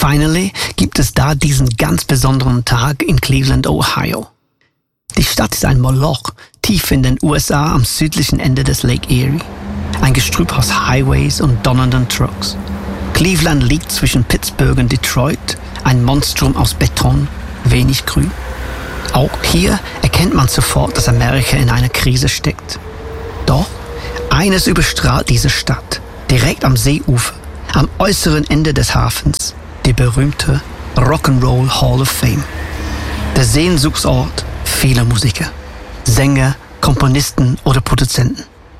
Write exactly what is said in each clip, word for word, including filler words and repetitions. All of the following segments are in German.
Finally gibt es da diesen ganz besonderen Tag in Cleveland, Ohio. Die Stadt ist ein Moloch, tief in den U S A am südlichen Ende des Lake Erie. Ein Gestrüpp aus Highways und donnernden Trucks. Cleveland liegt zwischen Pittsburgh und Detroit, ein Monstrum aus Beton, wenig Grün. Auch hier erkennt man sofort, dass Amerika in einer Krise steckt. Doch eines überstrahlt diese Stadt, direkt am Seeufer, am äußeren Ende des Hafens, die berühmte Rock'n'Roll Hall of Fame. Der Sehnsuchtsort vieler Musiker, Sänger, Komponisten oder Produzenten.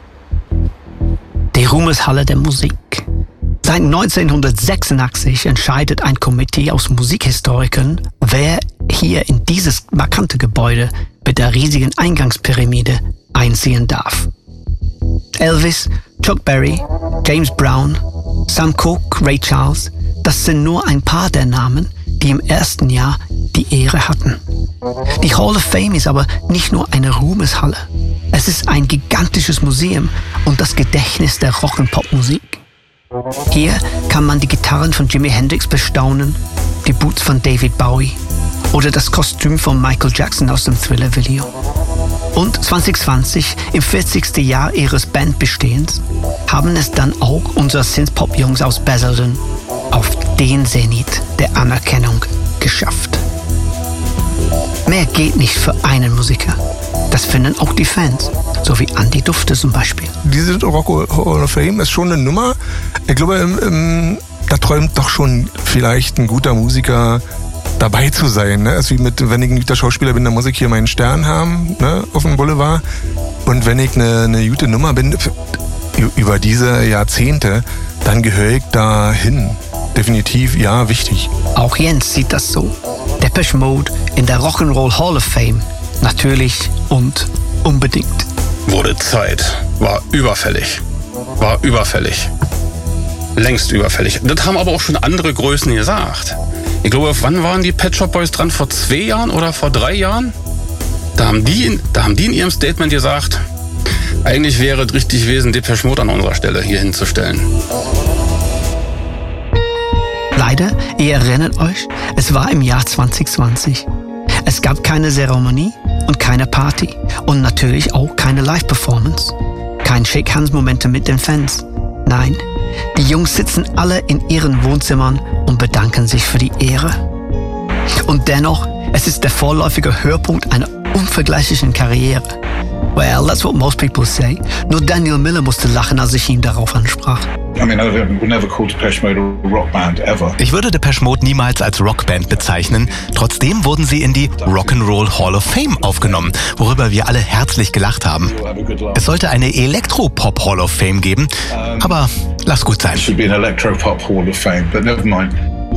Die Ruhmeshalle der Musik. Seit neunzehnhundertsechsundachtzig entscheidet ein Komitee aus Musikhistorikern, wer hier in dieses markante Gebäude mit der riesigen Eingangspyramide einziehen darf. Elvis, Chuck Berry, James Brown, Sam Cooke, Ray Charles, das sind nur ein paar der Namen, die im ersten Jahr die Ehre hatten. Die Hall of Fame ist aber nicht nur eine Ruhmeshalle. Es ist ein gigantisches Museum und das Gedächtnis der Rock- und Popmusik. Hier kann man die Gitarren von Jimi Hendrix bestaunen, die Boots von David Bowie oder das Kostüm von Michael Jackson aus dem Thriller-Video. Und zwanzig zwanzig, im vierzigsten Jahr ihres Bandbestehens, haben es dann auch unsere Synthpop-Jungs aus Basildon auf den Zenit der Anerkennung geschafft. Mehr geht nicht für einen Musiker. Das finden auch die Fans, so wie Andy Dufte zum Beispiel. Diese Rock Hall of Fame ist schon eine Nummer. Ich glaube, im, im, da träumt doch schon vielleicht ein guter Musiker dabei zu sein. Ne? Es ist wie mit, wenn ich ein guter Schauspieler bin, dann muss ich hier meinen Stern haben, ne? Auf dem Boulevard. Und wenn ich eine, eine gute Nummer bin, über diese Jahrzehnte, dann gehöre ich da hin. Definitiv, ja, wichtig. Auch Jens sieht das so. Depeche Mode in der Rock'n'Roll Hall of Fame. Natürlich und unbedingt. Wurde Zeit. War überfällig. War überfällig. Längst überfällig. Das haben aber auch schon andere Größen gesagt. Ich glaube, wann waren die Pet Shop Boys dran? Vor zwei Jahren oder vor drei Jahren? Da haben die in, da haben die in ihrem Statement gesagt, eigentlich wäre es richtig gewesen, Depeche Mode an unserer Stelle hier hinzustellen. Leider, ihr erinnert euch, es war im Jahr zwanzig zwanzig. Es gab keine Zeremonie und keine Party und natürlich auch keine Live-Performance. Kein Shake-Hands-Momente mit den Fans. Nein, die Jungs sitzen alle in ihren Wohnzimmern und bedanken sich für die Ehre. Und dennoch, es ist der vorläufige Höhepunkt einer unvergleichlichen Karriere. Well, that's what most people say. Nur Daniel Miller musste lachen, als ich ihn darauf ansprach. I mean, I would never call Depeche Mode a rock band ever. Ich würde Depeche Mode niemals als Rockband bezeichnen. Trotzdem wurden sie in die Rock'n'Roll Hall of Fame aufgenommen, worüber wir alle herzlich gelacht haben. Es sollte eine Elektropop Hall of Fame geben, aber lass gut sein. It should be an Electropop Hall of Fame, but never mind.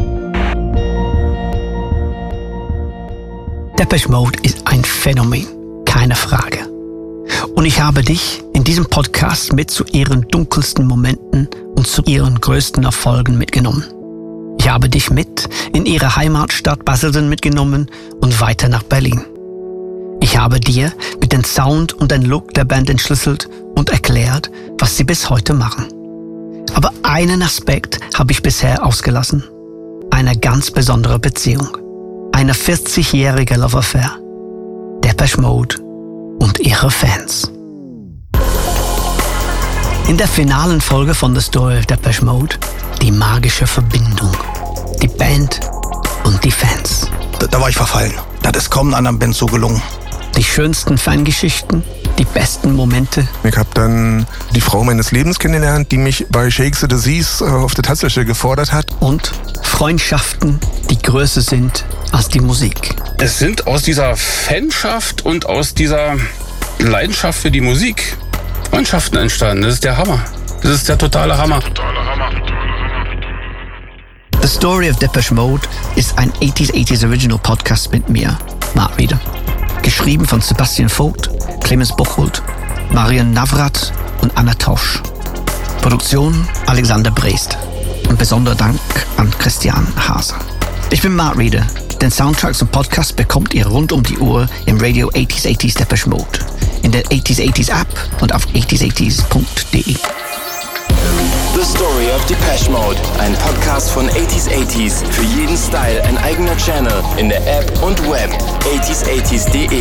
Depeche Mode ist ein Phänomen, keine Frage. Und ich habe dich in diesem Podcast mit zu ihren dunkelsten Momenten und zu ihren größten Erfolgen mitgenommen. Ich habe dich mit in ihre Heimatstadt Basildon mitgenommen und weiter nach Berlin. Ich habe dir mit dem Sound und dem Look der Band entschlüsselt und erklärt, was sie bis heute machen. Aber einen Aspekt habe ich bisher ausgelassen. Eine ganz besondere Beziehung. Eine vierzigjährige Love Affair. Depeche Mode und ihre Fans. In der finalen Folge von The Story of Depeche Mode die magische Verbindung. Die Band und die Fans. Da, da war ich verfallen. Das ist kaum einer anderen Band so gelungen. Die schönsten Fangeschichten, die besten Momente. Ich habe dann die Frau meines Lebens kennengelernt, die mich bei Shake the Disease auf der Tanzfläche gefordert hat. Und Freundschaften, die größer sind als die Musik. Es sind aus dieser Fanschaft und aus dieser Leidenschaft für die Musik Freundschaften entstanden. Das ist der Hammer. Das ist der totale Hammer. The Story of Depeche Mode ist ein achtziger achtziger Original Podcast mit mir, Mark Reeder. Geschrieben von Sebastian Vogt, Clemens Buchholz, Marian Navrat und Anna Tausch. Produktion Alexander Brest. Und besonderer Dank an Christian Hase. Ich bin Mark Reeder. Den Soundtrack zum Podcast bekommt ihr rund um die Uhr im Radio achtziger achtziger Depeche Mode, in der achtziger achtziger App und auf achtziger achtziger punkt de. The Story of Depeche Mode. Ein Podcast von achtziger achtziger. Für jeden Style ein eigener Channel in der App und Web. achtziger achtziger punkt de